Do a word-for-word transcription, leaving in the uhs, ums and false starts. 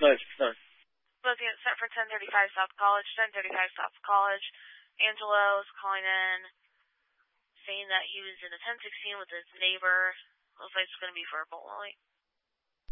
Nice, nice. Looking at set for ten thirty-five South College, ten thirty-five South College. Angelo is calling in, saying that he was in a ten sixteen with his neighbor. Looks like it's going to be for a bowling.